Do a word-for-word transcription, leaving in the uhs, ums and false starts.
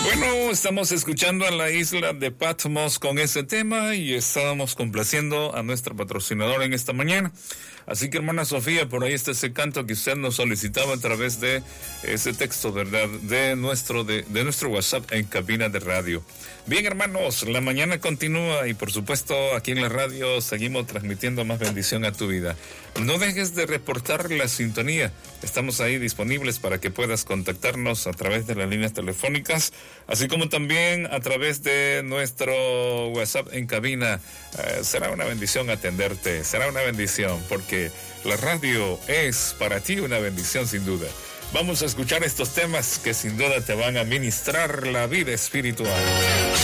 Bueno, estamos escuchando a la isla de Patmos con ese tema y estábamos complaciendo a nuestro patrocinador en esta mañana. Así que, hermana Sofía, por ahí está ese canto que usted nos solicitaba a través de ese texto, ¿verdad? De nuestro, de, de nuestro WhatsApp en cabina de radio. Bien, hermanos, la mañana continúa y, por supuesto, aquí en la radio seguimos transmitiendo más bendición a tu vida. No dejes de reportar la sintonía. Estamos ahí disponibles para que puedas contactarnos a través de las líneas telefónicas, así como también a través de nuestro WhatsApp en cabina. Eh, será una bendición atenderte, será una bendición, porque la radio es para ti una bendición sin duda. Vamos a escuchar estos temas que sin duda te van a ministrar la vida espiritual.